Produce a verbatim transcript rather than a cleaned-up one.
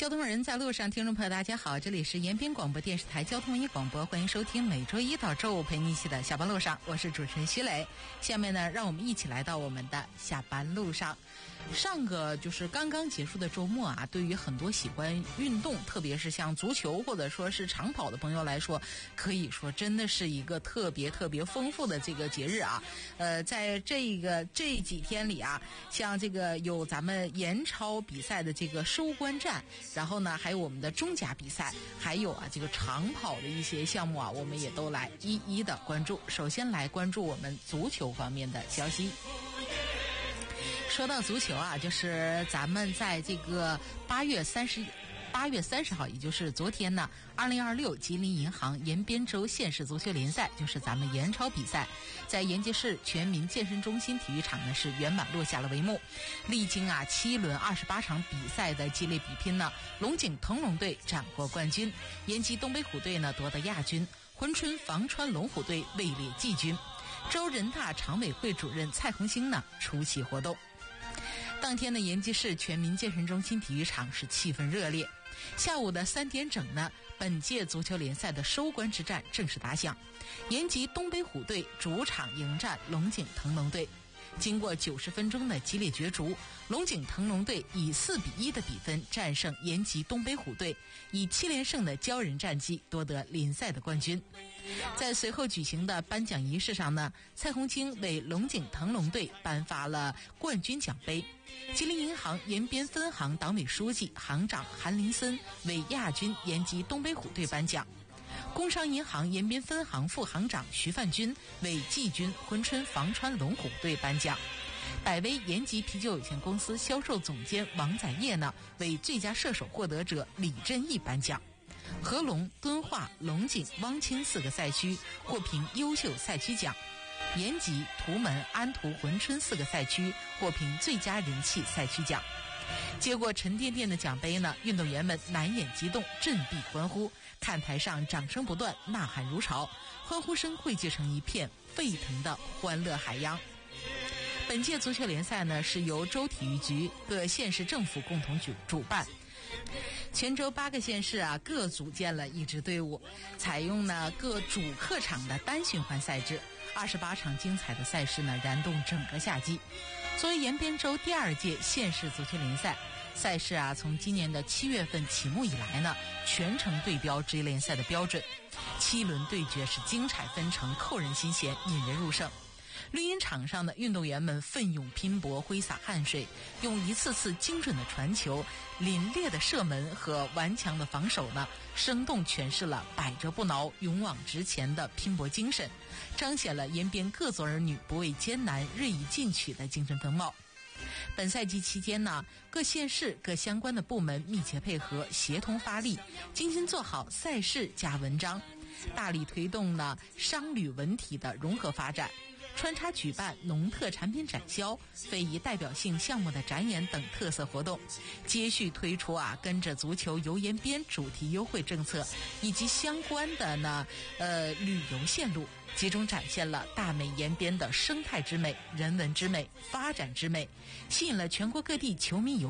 交通人在路上，听众朋友大家好，这里是延边广播电视台交通一广播，欢迎收听每周一到周五陪你一起的下班路上，我是主持人徐磊。下面呢，让我们一起来到我们的下班路上。上个就是刚刚结束的周末啊，对于很多喜欢运动，特别是像足球或者说是长跑的朋友来说，可以说真的是一个特别特别丰富的这个节日啊。呃，在这个这几天里啊，像这个有咱们延超比赛的这个收官战，然后呢，还有我们的中甲比赛，还有啊这个长跑的一些项目啊，我们也都来一一的关注。首先来关注我们足球方面的消息。说到足球啊，就是咱们在这个八月三十八月三十号，也就是昨天呢，二零二六吉林银行延边州县市足球联赛，就是咱们延超比赛，在延吉市全民健身中心体育场呢是圆满落下了帷幕。历经啊七轮二十八场比赛的激烈比拼呢，龙井腾龙队斩获冠军，延吉东北虎队呢夺得亚军，珲春防川龙虎队位列季军。州人大常委会主任蔡红星呢出席活动。当天的延吉市全民健身中心体育场是气氛热烈。下午的三点整呢，本届足球联赛的收官之战正式打响。延吉东北虎队主场迎战龙井腾龙队。经过九十分钟的激烈角逐，龙井腾龙队以四比一的比分战胜延吉东北虎队，以七连胜的骄人战绩夺得联赛的冠军。在随后举行的颁奖仪式上呢，蔡红星为龙井腾龙队颁发了冠军奖杯。吉林银行延边分行党委书记、行长韩林森为亚军延吉东北虎队颁奖。工商银行延边分行副行长徐范军为季军珲春防川龙虎队颁奖。百威延吉啤酒有限公司销售总监王载业呢为最佳射手获得者李振义颁奖。合龙、敦化、龙井、汪清四个赛区获评优秀赛区奖。延吉、图门、安图、珲春四个赛区获评最佳人气赛区奖。接过沉甸甸的奖杯呢，运动员们难掩激动，振臂欢呼，看台上掌声不断，呐喊如潮，欢呼声汇聚成一片沸腾的欢乐海洋。本届足球联赛呢，是由州体育局、各县市政府共同主主办。全州八个县市啊，各组建了一支队伍，采用呢各主客场的单循环赛制，二十八场精彩的赛事呢，燃动整个夏季。作为延边州第二届县市足球联赛，赛事啊，从今年的七月份启幕以来呢，全程对标职业联赛的标准，七轮对决是精彩纷呈，扣人心弦，引人入胜。绿茵场上的运动员们奋勇拼搏，挥洒汗水，用一次次精准的传球、凛冽的射门和顽强的防守呢，生动诠释了百折不挠、勇往直前的拼搏精神，彰显了延边各族儿女不畏艰难、锐意进取的精神风貌。本赛季期间呢，各县市各相关的部门密切配合，协同发力，精心做好赛事加文章，大力推动呢商旅文体的融合发展。穿插举办农特产品展销、非遗代表性项目的展演等特色活动，接续推出啊跟着足球游延边主题优惠政策以及相关的呢呃旅游线路，集中展现了大美延边的生态之美、人文之美、发展之美，吸引了全国各地球迷游